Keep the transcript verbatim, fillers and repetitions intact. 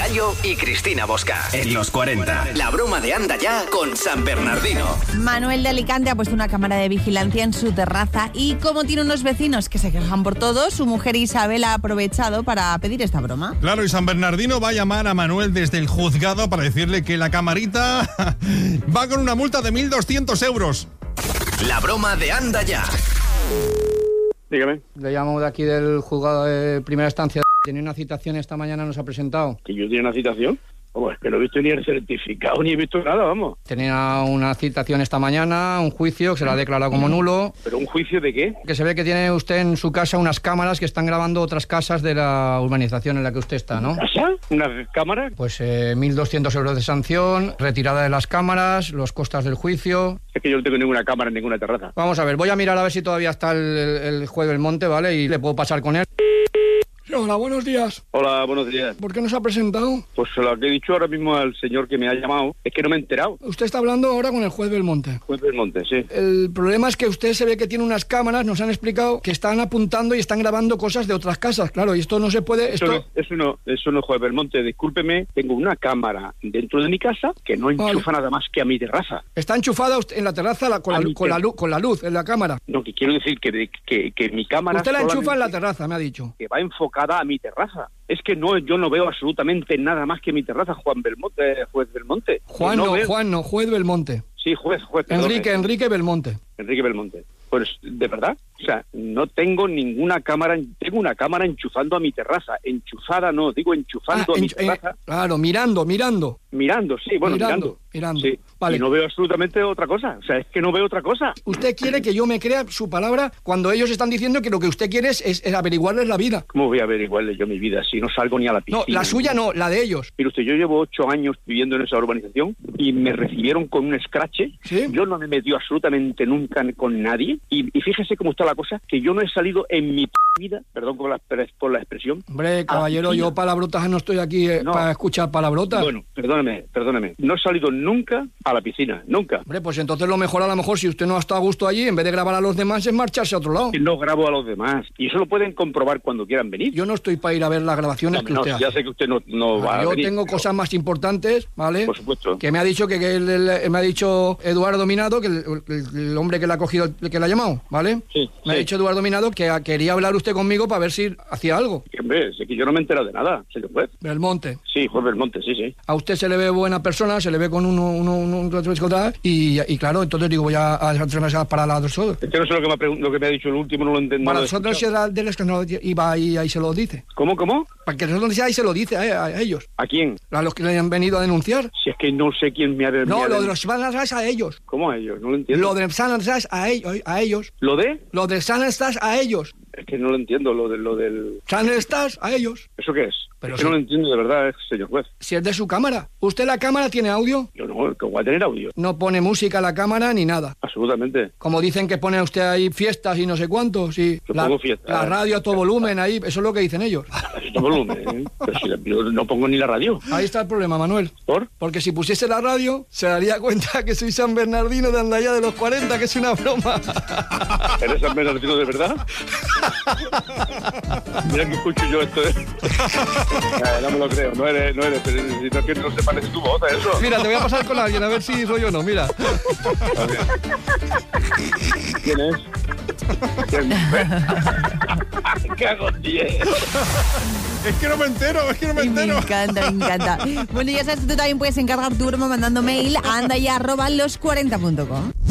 Pelayo y Cristina Bosca. En los cuarenta. La broma de Anda Ya con San Bernardino. Manuel de Alicante ha puesto una cámara de vigilancia en su terraza y como tiene unos vecinos que se quejan por todo, su mujer Isabel ha aprovechado para pedir esta broma. Claro, y San Bernardino va a llamar a Manuel desde el juzgado para decirle que la camarita va con una multa de mil doscientos euros. La broma de Anda Ya. Dígame. Le llamo de aquí del juzgado de primera instancia. Tenía una citación esta mañana, nos ha presentado. ¿Que yo tenía una citación? Oh, es que no he visto ni el certificado, ni he visto nada, vamos. Tenía una citación esta mañana, un juicio que se la ha declarado como nulo. ¿Pero un juicio de qué? Que se ve que tiene usted en su casa unas cámaras que están grabando otras casas de la urbanización en la que usted está, ¿no? ¿Casa? ¿Una cámara? Pues eh, mil doscientos euros de sanción, retirada de las cámaras, los costes del juicio. Es que yo no tengo ninguna cámara en ninguna terraza. Vamos a ver, voy a mirar a ver si todavía está el, el, el juez del Monte, ¿vale? Y le puedo pasar con él. Hola, buenos días. Hola, buenos días. ¿Por qué no se ha presentado? Pues lo que he dicho ahora mismo al señor que me ha llamado es que no me he enterado. Usted está hablando ahora con el juez Belmonte. Juez Belmonte, sí. El problema es que usted se ve que tiene unas cámaras, nos han explicado, que están apuntando y están grabando cosas de otras casas. Claro, y esto no se puede... Eso, esto... no, eso no, eso no, juez Belmonte, discúlpeme, tengo una cámara dentro de mi casa que no enchufa vale. nada más que a mi terraza. ¿Está enchufada usted en la terraza la, con, la, con, la luz, con la luz, en la cámara? No, que quiero decir que, que, que mi cámara... Usted la enchufa en la terraza, me ha dicho. Que va enfocada a mi terraza. Es que no, yo no veo absolutamente nada más que mi terraza, Juan Belmonte, juez Belmonte. Juan no, no Juan no, juez Belmonte. Sí, juez, juez. Enrique, perdón. Enrique Belmonte. Enrique Belmonte. Pues, ¿de verdad? O sea, no tengo ninguna cámara, tengo una cámara enchufando a mi terraza. Enchufada no, digo enchufando ah, a mi terraza. Eh, claro, mirando, mirando. Mirando, sí, bueno, mirando. Mirando, mirando. Sí. Vale. Y no veo absolutamente otra cosa. O sea, es que no veo otra cosa. Usted quiere que yo me crea su palabra cuando ellos están diciendo que lo que usted quiere es, es, es averiguarles la vida. ¿Cómo voy a averiguarle yo mi vida si no salgo ni a la piscina? No, la suya no, la de ellos. Mire usted, yo llevo ocho años viviendo en esa urbanización y me recibieron con un escrache. ¿Sí? Yo no me metí absolutamente nunca con nadie. Y, y fíjese cómo está la cosa, que yo no he salido en mi vida, perdón por la, por la expresión. Hombre, caballero, yo palabrotas no estoy aquí eh, no. para escuchar palabrotas. Bueno, perdóneme, perdóneme. No he salido nunca a la piscina, nunca. Hombre, pues entonces lo mejor a lo mejor, si usted no está a gusto allí, en vez de grabar a los demás, es marcharse a otro lado. Y no grabo a los demás. Y eso lo pueden comprobar cuando quieran venir. Yo no estoy para ir a ver las grabaciones no, que usted no, hace. Ya sé que usted no, no vale, va yo a venir. Yo tengo pero... cosas más importantes, ¿vale? Por supuesto. Que me ha dicho que, que el, el, me ha dicho Eduardo Minado, que el, el, el hombre que le ha cogido, el que le ha llamado, ¿vale? Sí. Me sí. ha dicho Eduardo Minado que quería hablar usted conmigo para ver si hacía algo. Sí, hombre, es que yo no me he enterado de nada, señor juez. Belmonte. Sí, juez Belmonte, sí, sí. A usted se le ve buena persona, se le ve con uno, uno, uno, uno y, y claro, entonces digo, voy a hacer para la dos solos. Es que no sé lo que, me ha, lo que me ha dicho el último, no lo entiendo. Para nosotros era del escándalo y va ahí, ahí se lo dice. ¿Cómo, cómo? Para que nosotros ahí se lo dice a, a ellos. ¿A quién? A los que le han venido a denunciar. Si es que no sé quién me ha... No, me lo ha de los San Andrés a ellos. ¿Cómo a ellos? No lo entiendo. Lo de San Andrés a, ellos, a ellos. ¿Lo de? Lo de San Andrés a ellos. Es que no lo entiendo, lo, de, lo del... San Andrés a ellos. ¿Eso qué es? Pero es sí. que no lo entiendo de verdad, señor juez. Si es de su cámara. ¿Usted la cámara tiene audio? Yo no, que voy a tener audio. No pone música a la cámara ni nada. Absolutamente. Como dicen que pone usted ahí fiestas y no sé cuántos. Y yo la, pongo fiestas. La radio a todo volumen ahí, eso es lo que dicen ellos. A todo volumen, ¿eh? Pero si yo no pongo ni la radio. Ahí está el problema, Manuel. ¿Por? Porque si pusiese la radio, se daría cuenta que soy San Bernardino de Andaya de los cuarenta, que es una broma. ¿Eres San Bernardino de verdad? Mira que escucho yo esto, ¿eh? No, no me lo creo, no eres, no eres, pero si no es que no se parece tu voz a eso. Mira, te voy a pasar con alguien, a ver si soy yo o no, mira. ¿Quién es? ¿Quién es? ¿Qué hago, tío? Es que no me entero, es que no me entero. Me encanta, me encanta. Bueno, ya sabes que tú también puedes encargar tu broma mandando mail a andaya arroba los cuarenta punto com.